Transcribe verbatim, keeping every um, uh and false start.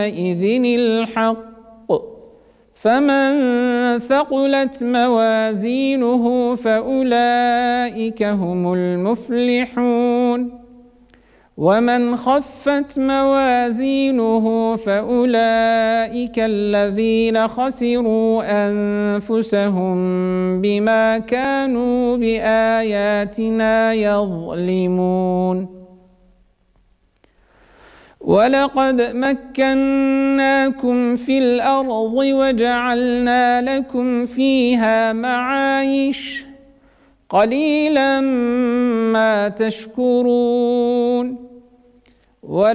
إذن الحق فمن ثقلت موازينه فأولئك هم المفلحون ومن خفت موازينه فأولئك الذين خسروا أنفسهم بما كانوا بآياتنا يظلمون ولقد مكناكم في الأرض وجعلنا لكم فيها معايش قليلا ما تشكرون.